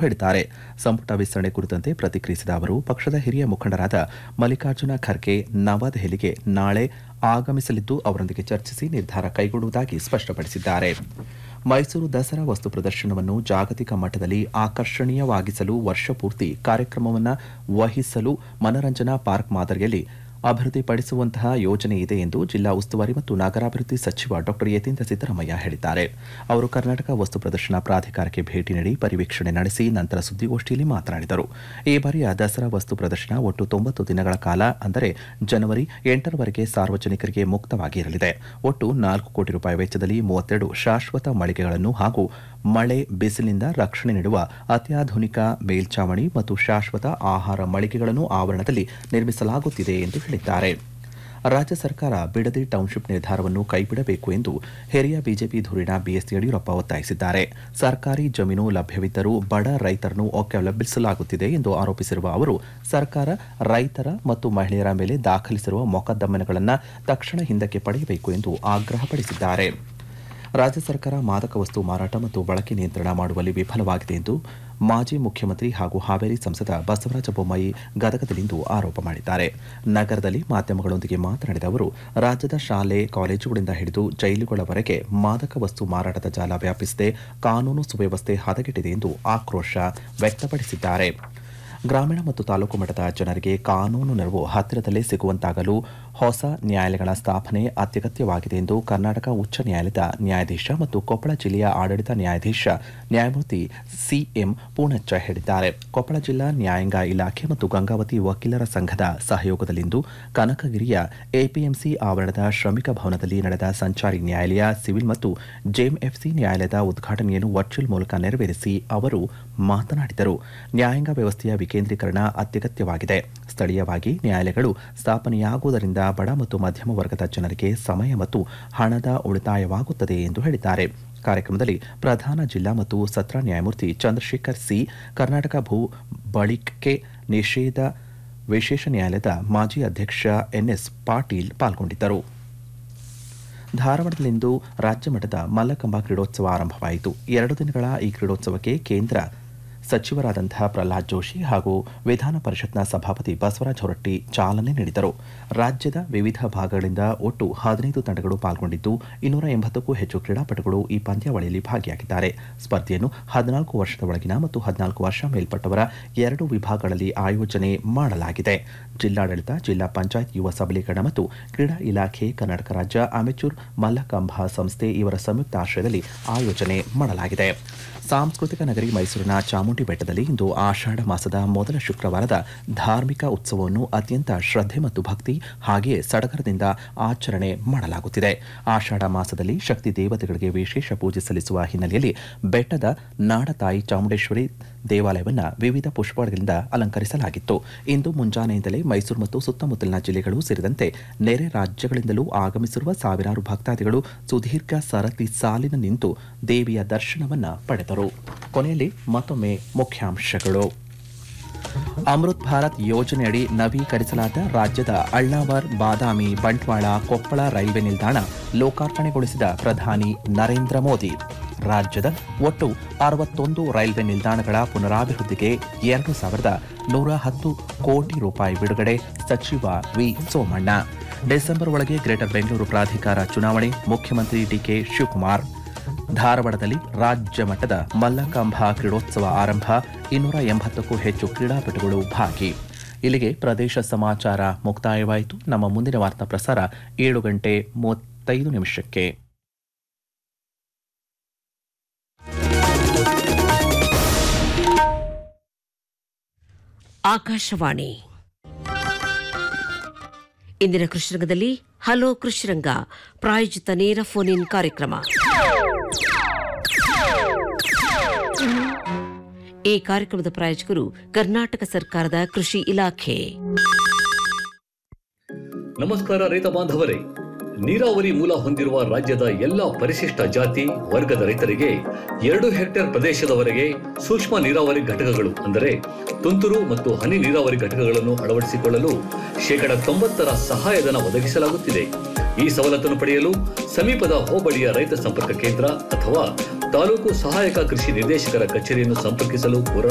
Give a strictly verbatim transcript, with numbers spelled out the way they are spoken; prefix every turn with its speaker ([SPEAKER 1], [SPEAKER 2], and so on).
[SPEAKER 1] ಹೇಳಿದ್ದಾರೆ. ಸಂಪುಟ ವಿಸ್ತರಣೆ ಕುರಿತಂತೆ ಪ್ರತಿಕ್ರಿಯಿಸಿದ ಅವರು, ಪಕ್ಷದ ಹಿರಿಯ ಮುಖಂಡರಾದ ಮಲ್ಲಿಕಾರ್ಜುನ ಖರ್ಗೆ ನವದೆಹಲಿಗೆ ನಾಳೆ ಆಗಮಿಸಲಿದ್ದು ಅವರೊಂದಿಗೆ ಚರ್ಚಿಸಿ ನಿರ್ಧಾರ ಕೈಗೊಳ್ಳುವುದಾಗಿ ಸ್ಪಷ್ಟಪಡಿಸಿದ್ದಾರೆ. ಮೈಸೂರು ದಸರಾ ವಸ್ತು ಪ್ರದರ್ಶನವನ್ನು ಜಾಗತಿಕ ಮಟ್ಟದಲ್ಲಿ ಆಕರ್ಷಣೀಯವಾಗಿಸಲು ವರ್ಷಪೂರ್ತಿ ಕಾರ್ಯಕ್ರಮವನ್ನು ವಹಿಸಲು ಮನರಂಜನಾ ಪಾರ್ಕ್ ಮಾದರಿಯಲ್ಲಿ ಅಭಿವೃದ್ಧಿಪಡಿಸುವಂತಹ ಯೋಜನೆ ಇದೆ ಎಂದು ಜಿಲ್ಲಾ ಉಸ್ತುವಾರಿ ಮತ್ತು ನಗರಾಭಿವೃದ್ಧಿ ಸಚಿವ ಡಾ ಯತೀಂದ್ರ ಸಿದ್ದರಾಮಯ್ಯ ಹೇಳಿದ್ದಾರೆ. ಅವರು ಕರ್ನಾಟಕ ವಸ್ತು ಪ್ರದರ್ಶನ ಪ್ರಾಧಿಕಾರಕ್ಕೆ ಭೇಟಿ ನೀಡಿ ಪರಿವೀಕ್ಷಣೆ ನಡೆಸಿ ನಂತರ ಸುದ್ದಿಗೋಷ್ಠಿಯಲ್ಲಿ ಮಾತನಾಡಿದರು. ಈ ಬಾರಿಯ ದಸರಾ ವಸ್ತು ಪ್ರದರ್ಶನ ಒಟ್ಟು ತೊಂಬತ್ತು ದಿನಗಳ ಕಾಲ ಅಂದರೆ ಜನವರಿ ಎಂಟರವರೆಗೆ ಸಾರ್ವಜನಿಕರಿಗೆ ಮುಕ್ತವಾಗಿ ಇರಲಿದೆ. ಒಟ್ಟು ನಾಲ್ಕು ಕೋಟಿ ರೂಪಾಯಿ ವೆಚ್ಚದಲ್ಲಿ ಮೂವತ್ತೆರಡು ಶಾಶ್ವತ ಮಳಿಗೆಗಳನ್ನು ಹಾಗೂ ಮಳೆ ಬಿಸಿಲಿನಿಂದ ರಕ್ಷಣೆ ನೀಡುವ ಅತ್ಯಾಧುನಿಕ ಮೇಲ್ಚಾವಣಿ ಮತ್ತು ಶಾಶ್ವತ ಆಹಾರ ಮಳಿಗೆಗಳನ್ನು ಆವರಣದಲ್ಲಿ ನಿರ್ಮಿಸಲಾಗುತ್ತಿದೆ ಎಂದು ಹೇಳಿದ್ದಾರೆ. ರಾಜ್ಯ ಸರ್ಕಾರ ಬಿಡದಿ ಟೌನ್ಶಿಪ್ ನಿರ್ಧಾರವನ್ನು ಕೈಬಿಡಬೇಕು ಎಂದು ಹಿರಿಯ ಬಿಜೆಪಿ ಧುರೀಣ ಬಿಎಸ್ ಯಡಿಯೂರಪ್ಪ ಒತ್ತಾಯಿಸಿದ್ದಾರೆ. ಸರ್ಕಾರಿ ಜಮೀನು ಲಭ್ಯವಿದ್ದರೂ ಬಡ ರೈತರನ್ನು ಒಕ್ಕಲೆಬ್ಬಿಸಲಾಗುತ್ತಿದೆ ಎಂದು ಆರೋಪಿಸಿರುವ ಅವರು, ಸರ್ಕಾರ ರೈತರ ಮತ್ತು ಮಹಿಳೆಯರ ಮೇಲೆ ದಾಖಲಿಸಿರುವ ಮೊಕದ್ದಮೆಗಳನ್ನು ತಕ್ಷಣ ಹಿಂದಕ್ಕೆ ಪಡೆಯಬೇಕು ಎಂದು ಆಗ್ರಹಪಡಿಸಿದ್ದಾರೆ. ರಾಜ್ಯ ಸರ್ಕಾರ ಮಾದಕ ವಸ್ತು ಮಾರಾಟ ಮತ್ತು ಬಳಕೆ ನಿಯಂತ್ರಣ ಮಾಡುವಲ್ಲಿ ವಿಫಲವಾಗಿದೆ ಎಂದು ಮಾಜಿ ಮುಖ್ಯಮಂತ್ರಿ ಹಾಗೂ ಹಾವೇರಿ ಸಂಸದ ಬಸವರಾಜ ಬೊಮ್ಮಾಯಿ ಗದಗದಲ್ಲಿಂದು ಆರೋಪ ಮಾಡಿದ್ದಾರೆ. ನಗರದಲ್ಲಿ ಮಾಧ್ಯಮಗಳೊಂದಿಗೆ ಮಾತನಾಡಿದ ಅವರು, ರಾಜ್ಯದ ಶಾಲೆ ಕಾಲೇಜುಗಳಿಂದ ಹಿಡಿದು ಜೈಲುಗಳವರೆಗೆ ಮಾದಕ ವಸ್ತು ಮಾರಾಟದ ಜಾಲ ವ್ಯಾಪಿಸಿದೆ, ಕಾನೂನು ಸುವ್ಯವಸ್ಥೆ ಹದಗೆಟ್ಟಿದೆ ಎಂದು ಆಕ್ರೋಶ ವ್ಯಕ್ತಪಡಿಸಿದ್ದಾರೆ. ಗ್ರಾಮೀಣ ಮತ್ತು ತಾಲೂಕು ಮಟ್ಟದ ಜನರಿಗೆ ಕಾನೂನು ನೆರವು ಹತ್ತಿರದಲ್ಲೇ ಸಿಗುವಂತಾಗಲು ಹೊಸ ನ್ಯಾಯಾಲಯಗಳ ಸ್ಥಾಪನೆ ಅತ್ಯಗತ್ಯವಾಗಿದೆ ಎಂದು ಕರ್ನಾಟಕ ಉಚ್ಚ ನ್ಯಾಯಾಲಯದ ನ್ಯಾಯಾಧೀಶ ಮತ್ತು ಕೊಪ್ಪಳ ಜಿಲ್ಲೆಯ ಆಡಳಿತ ನ್ಯಾಯಾಧೀಶ ನ್ಯಾಯಮೂರ್ತಿ ಸಿಎಂ ಪೂಣಚ್ಚ ಹೇಳಿದ್ದಾರೆ. ಕೊಪ್ಪಳ ಜಿಲ್ಲಾ ನ್ಯಾಯಾಂಗ ಇಲಾಖೆ ಮತ್ತು ಗಂಗಾವತಿ ವಕೀಲರ ಸಂಘದ ಸಹಯೋಗದಲ್ಲಿಂದು ಕನಕಗಿರಿಯ ಎಪಿಎಂಸಿ ಆವರಣದ ಶ್ರಮಿಕ ಭವನದಲ್ಲಿ ನಡೆದ ಸಂಚಾರಿ ನ್ಯಾಯಾಲಯ, ಸಿವಿಲ್ ಮತ್ತು ಜೆಎಂಎಫ್ಸಿ ನ್ಯಾಯಾಲಯದ ಉದ್ಘಾಟನೆಯನ್ನು ವರ್ಚುವಲ್ ಮೂಲಕ ನೆರವೇರಿಸಿ ಅವರು ಮಾತನಾಡಿದರು. ನ್ಯಾಯಾಂಗ ವ್ಯವಸ್ಥೆಯ ವಿಕೇಂದ್ರೀಕರಣ ಅತ್ಯಗತ್ಯವಾಗಿದೆ. ಸ್ಥಳೀಯವಾಗಿ ನ್ಯಾಯಾಲಯಗಳು ಸ್ಥಾಪನೆಯಾಗುವುದರಿಂದ ಬಡ ಮತ್ತು ಮಧ್ಯಮ ವರ್ಗದ ಜನರಿಗೆ ಸಮಯ ಮತ್ತು ಹಣದ ಉಳಿತಾಯವಾಗುತ್ತದೆ ಎಂದು ಹೇಳಿದ್ದಾರೆ. ಕಾರ್ಯಕ್ರಮದಲ್ಲಿ ಪ್ರಧಾನ ಜಿಲ್ಲಾ ಮತ್ತು ಸತ್ರ ನ್ಯಾಯಮೂರ್ತಿ ಚಂದ್ರಶೇಖರ್ ಸಿ, ಕರ್ನಾಟಕ ಭೂ ಬಳಕೆ ನಿಷೇಧ ವಿಶೇಷ ನ್ಯಾಯಾಲಯದ ಮಾಜಿ ಅಧ್ಯಕ್ಷ ಎನ್ಎಸ್ ಪಾಟೀಲ್ ಪಾಲ್ಗೊಂಡಿದ್ದರು. ಧಾರವಾಡದಲ್ಲಿಂದು ರಾಜ್ಯ ಮಟ್ಟದ ಮಲ್ಲಕಂಬ ಕ್ರೀಡೋತ್ಸವ ಆರಂಭವಾಯಿತು. ಎರಡು ದಿನಗಳ ಈ ಕ್ರೀಡೋತ್ಸವಕ್ಕೆ ಕೇಂದ್ರ ಸಚಿವರಾದಂತಹ ಪ್ರಹ್ಲಾದ್ ಜೋಶಿ ಹಾಗೂ ವಿಧಾನ ಪರಿಷತ್ನ ಸಭಾಪತಿ ಬಸವರಾಜ ಹೊರಟ್ಟಿ ಚಾಲನೆ ನೀಡಿದರು. ರಾಜ್ಯದ ವಿವಿಧ ಭಾಗಗಳಿಂದ ಒಟ್ಟು ಹದಿನೈದು ತಂಡಗಳು ಪಾಲ್ಗೊಂಡಿದ್ದು ಇನ್ನೂರ ಎಂಬತ್ತಕ್ಕೂ ಹೆಚ್ಚು ಕ್ರೀಡಾಪಟುಗಳು ಈ ಪಂದ್ಯಾವಳಿಯಲ್ಲಿ ಭಾಗಿಯಾಗಿದ್ದಾರೆ. ಸ್ಪರ್ಧೆಯನ್ನು ಹದಿನಾಲ್ಕು ವರ್ಷದ ಒಳಗಿನ ಮತ್ತು ಹದಿನಾಲ್ಕು ವರ್ಷ ಮೇಲ್ಪಟ್ಟವರ ಎರಡು ವಿಭಾಗಗಳಲ್ಲಿ ಆಯೋಜನೆ ಮಾಡಲಾಗಿದೆ. ಜಿಲ್ಲಾಡಳಿತ, ಜಿಲ್ಲಾ ಪಂಚಾಯತ್ ಯುವ ಸಬಲೀಕರಣ ಮತ್ತು ಕ್ರೀಡಾ ಇಲಾಖೆ, ಕರ್ನಾಟಕ ರಾಜ್ಯ ಅಮೆಚೂರ್ ಮಲ್ಲಕಂಬ ಸಂಸ್ಥೆ ಇವರ ಸಂಯುಕ್ತ ಆಶ್ರಯದಲ್ಲಿ ಆಯೋಜನೆ ಮಾಡಲಾಗಿದೆ. ಸಾಂಸ್ಕೃತಿಕ ನಗರಿ ಮೈಸೂರಿನ ಚಾಮುಂಡಿ ಬೆಟ್ಟದಲ್ಲಿ ಇಂದು ಆಷಾಢ ಮಾಸದ ಮೊದಲ ಶುಕ್ರವಾರದ ಧಾರ್ಮಿಕ ಉತ್ಸವವನ್ನು ಅತ್ಯಂತ ಶ್ರದ್ಧೆ ಮತ್ತು ಭಕ್ತಿ ಹಾಗೆಯೇ ಸಡಗರದಿಂದ ಆಚರಣೆ ಮಾಡಲಾಗುತ್ತಿದೆ. ಆಷಾಢ ಮಾಸದಲ್ಲಿ ಶಕ್ತಿ ದೇವತೆಗಳಿಗೆ ವಿಶೇಷ ಪೂಜೆ ಸಲ್ಲಿಸುವ ಹಿನ್ನೆಲೆಯಲ್ಲಿ ಬೆಟ್ಟದ ನಾಡತಾಯಿ ಚಾಮುಂಡೇಶ್ವರಿ ದೇವಾಲಯವನ್ನು ವಿವಿಧ ಪುಷ್ಪಗಳಿಂದ ಅಲಂಕರಿಸಲಾಗಿತ್ತು. ಇಂದು ಮುಂಜಾನೆಯಿಂದಲೇ ಮೈಸೂರು ಮತ್ತು ಸುತ್ತಮುತ್ತಲಿನ ಜಿಲ್ಲೆಗಳು ಸೇರಿದಂತೆ ನೆರೆ ರಾಜ್ಯಗಳಿಂದಲೂ ಆಗಮಿಸಿರುವ ಸಾವಿರಾರು ಭಕ್ತಾದಿಗಳು ಸುದೀರ್ಘ ಸರತಿ ಸಾಲಿನ ನಿಂತು ದೇವಿಯ ದರ್ಶನವನ್ನ ಪಡೆದರು. ಕೊನೆಯಲ್ಲಿ ಮತ್ತೊಮ್ಮೆ ಮುಖ್ಯಾಂಶಗಳು. ಅಮೃತ್ ಭಾರತ್ ಯೋಜನೆಯಡಿ ನವೀಕರಿಸಲಾದ ರಾಜ್ಯದ ಅಳ್ನಾವರ್, ಬಾದಾಮಿ, ಬಂಟ್ವಾಳ, ಕೊಪ್ಪಳ ರೈಲ್ವೆ ನಿಲ್ದಾಣ ಲೋಕಾರ್ಪಣೆಗೊಳಿಸಿದ ಪ್ರಧಾನಿ ನರೇಂದ್ರ ಮೋದಿ. ರಾಜ್ಯದ ಒಟ್ಟು ಅರವತ್ತೊಂದು ರೈಲ್ವೆ ನಿಲ್ದಾಣಗಳ ಪುನರಾಭಿವೃದ್ಧಿಗೆ ಎರಡು ಸಾವಿರದ ನೂರ ಹತ್ತು ಕೋಟಿ ರೂಪಾಯಿ ಬಿಡುಗಡೆ, ಸಚಿವ ವಿ ಸೋಮಣ್ಣ. ಡಿಸೆಂಬರ್ ಒಳಗೆ ಗ್ರೇಟರ್ ಬೆಂಗಳೂರು ಪ್ರಾಧಿಕಾರ ಚುನಾವಣೆ, ಮುಖ್ಯಮಂತ್ರಿ ಡಿಕೆ ಶಿವಕುಮಾರ್. ಧಾರವಾಡದಲ್ಲಿ ರಾಜ್ಯ ಮಟ್ಟದ ಮಲ್ಲಕಂಬ ಕ್ರೀಡೋತ್ಸವ ಆರಂಭ, ಇನ್ನೂರ ಎಂಬತ್ತಕ್ಕೂ ಹೆಚ್ಚು ಕ್ರೀಡಾಪಟುಗಳು ಭಾಗಿ. ಇಲ್ಲಿಗೆ ಪ್ರದೇಶ ಸಮಾಚಾರ ಮುಕ್ತಾಯವಾಯಿತು. ನಮ್ಮ ಮುಂದಿನ ವಾರ್ತಾ ಪ್ರಸಾರ ಏಳು ಗಂಟೆ ಮೂವತ್ತೈದು ನಿಮಿಷಕ್ಕೆ.
[SPEAKER 2] ಆಕಾಶವಾಣಿ. ಇಂದಿನ ಕೃಷಿರಂಗದಲ್ಲಿ ಹಲೋ ಕೃಷಿರಂಗ ಪ್ರಾಯೋಜಿತ ನೇರ ಫೋನ್ ಇನ್ ಕಾರ್ಯಕ್ರಮ. ಈ ಕಾರ್ಯಕ್ರಮದ ಪ್ರಾಯೋಜಕರು ಕರ್ನಾಟಕ ಸರ್ಕಾರದ ಕೃಷಿ ಇಲಾಖೆ.
[SPEAKER 3] ನಮಸ್ಕಾರ ರೈತ ಬಾಂಧವರೇ, ನೀರಾವರಿ ಮೂಲ ಹೊಂದಿರುವ ರಾಜ್ಯದ ಎಲ್ಲಾ ಪರಿಶಿಷ್ಟ ಜಾತಿ ವರ್ಗದ ರೈತರಿಗೆ ಎರಡು ಹೆಕ್ಟೇರ್ ಪ್ರದೇಶದವರೆಗೆ ಸೂಕ್ಷ್ಮ ನೀರಾವರಿ ಘಟಕಗಳು ಅಂದರೆ ತುಂತುರು ಮತ್ತು ಹನಿ ನೀರಾವರಿ ಘಟಕಗಳನ್ನು ಅಳವಡಿಸಿಕೊಳ್ಳಲು ಶೇಕಡ ತೊಂಬತ್ತರ ಸಹಾಯಧನ ಒದಗಿಸಲಾಗುತ್ತಿದೆ. ಈ ಸವಲತ್ತನ್ನು ಪಡೆಯಲು ಸಮೀಪದ ಹೋಬಳಿಯ ರೈತ ಸಂಪರ್ಕ ಕೇಂದ್ರ ಅಥವಾ ತಾಲೂಕು ಸಹಾಯಕ ಕೃಷಿ ನಿರ್ದೇಶಕರ ಕಚೇರಿಯನ್ನು ಸಂಪರ್ಕಿಸಲು